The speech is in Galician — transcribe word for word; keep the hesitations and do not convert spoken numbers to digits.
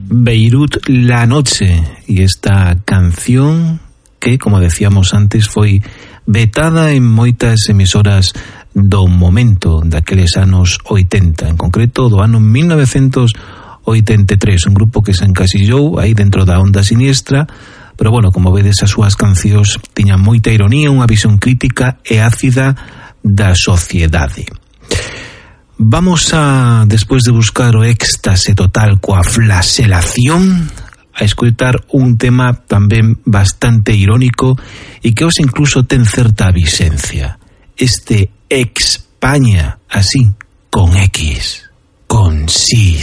Beirut la noche, e esta canción que, como decíamos antes, foi vetada en moitas emisoras do momento daqueles anos oitenta, en concreto do ano mil novecentos oitenta e tres, un grupo que se encasillou aí dentro da onda siniestra, pero bueno, como vedes, as súas cancións tiñan moita ironía, unha visión crítica e ácida da sociedade. Vamos a, despois de buscar o éxtase total coa flaselación, a escoitar un tema tamén bastante irónico e que os incluso ten certa vixencia. Este España, así, con X, con sí.